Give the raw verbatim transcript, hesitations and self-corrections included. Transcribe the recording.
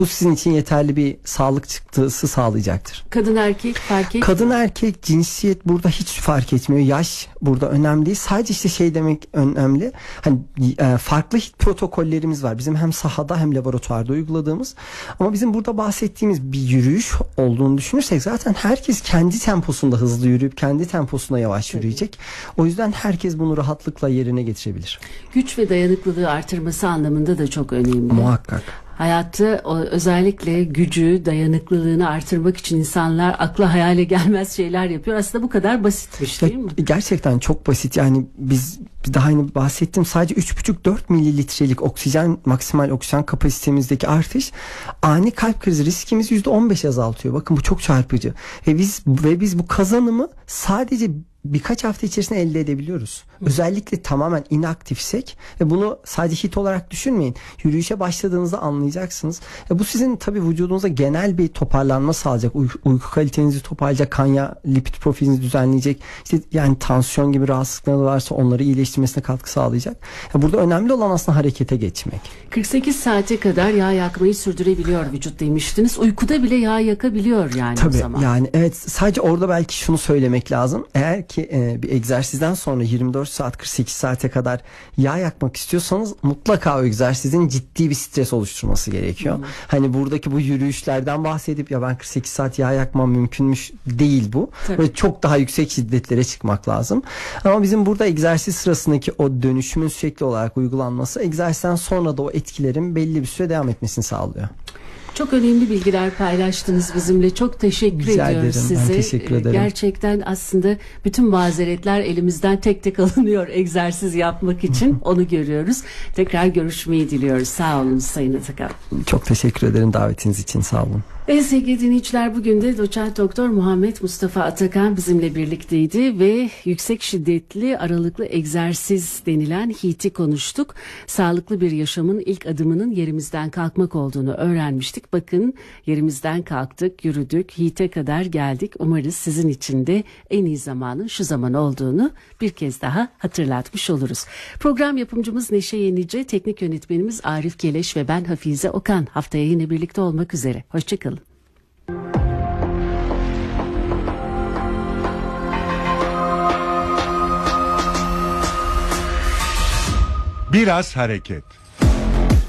Bu sizin için yeterli bir sağlık çıktısı sağlayacaktır. Kadın erkek fark etmiyor. Kadın erkek cinsiyet burada hiç fark etmiyor. Yaş burada önemli değil. Sadece işte şey demek önemli. Hani e, farklı hit protokollerimiz var. Bizim hem sahada hem laboratuvarda uyguladığımız. Ama bizim burada bahsettiğimiz bir yürüyüş olduğunu düşünürsek zaten herkes kendi temposunda hızlı yürüyüp kendi temposunda yavaş yürüyecek. O yüzden herkes bunu rahatlıkla yerine getirebilir. Güç ve dayanıklılığı artırması anlamında da çok önemli. Muhakkak. Hayatta özellikle gücü, dayanıklılığını artırmak için insanlar akla hayale gelmez şeyler yapıyor. Aslında bu kadar basitmiş değil mi? Gerçekten çok basit. Yani biz daha yeni bahsettim, sadece üç buçuk dört mililitrelik oksijen, maksimal oksijen kapasitemizdeki artış ani kalp krizi riskimizi yüzde on beş azaltıyor. Bakın bu çok çarpıcı. Ve biz ve biz bu kazanımı sadece birkaç hafta içerisinde elde edebiliyoruz. Hı. Özellikle tamamen inaktifsek ve bunu sadece hit olarak düşünmeyin. Yürüyüşe başladığınızda anlayacaksınız. E bu sizin tabii vücudunuza genel bir toparlanma sağlayacak. Uy- uyku kalitenizi toparlayacak, kan yağı, lipid profilinizi düzenleyecek. İşte yani tansiyon gibi rahatsızlıkları varsa onları iyileştirmesine katkı sağlayacak. E burada önemli olan aslında harekete geçmek. kırk sekiz saate kadar yağ yakmayı sürdürebiliyor vücut demiştiniz. Uykuda bile yağ yakabiliyor yani tabii, o zaman. Yani evet, sadece orada belki şunu söylemek lazım. Eğer ki e, bir egzersizden sonra yirmi dört saat kırk sekiz saate kadar yağ yakmak istiyorsanız mutlaka o egzersizin ciddi bir stres oluşturması gerekiyor. Hmm. Hani buradaki bu yürüyüşlerden bahsedip ya ben kırk sekiz saat yağ yakmam mümkünmüş değil bu. Ve çok daha yüksek şiddetlere çıkmak lazım. Ama bizim burada egzersiz sırasındaki o dönüşümün sürekli olarak uygulanması egzersizden sonra da o etkilerin belli bir süre devam etmesini sağlıyor. Çok önemli bilgiler paylaştınız bizimle. Çok teşekkür Rica ediyoruz ederim. size. Ben teşekkür ederim. Gerçekten aslında bütün mazeretler elimizden tek tek alınıyor egzersiz yapmak için. Onu görüyoruz. Tekrar görüşmeyi diliyoruz. Sağ olun Sayın Atakan. Çok teşekkür ederim davetiniz için. Sağ olun. Evet sevgili dinleyiciler, bugün de doçent doktor Muhammed Mustafa Atakan bizimle birlikteydi ve yüksek şiddetli aralıklı egzersiz denilen HİIT'i konuştuk. Sağlıklı bir yaşamın ilk adımının yerimizden kalkmak olduğunu öğrenmiştik. Bakın yerimizden kalktık, yürüdük, HİIT'e kadar geldik. Umarız sizin için de en iyi zamanın şu zaman olduğunu bir kez daha hatırlatmış oluruz. Program yapımcımız Neşe Yenici, teknik yönetmenimiz Arif Keleş ve ben Hafize Okan. Haftaya yine birlikte olmak üzere. Hoşçakalın. Biraz hareket.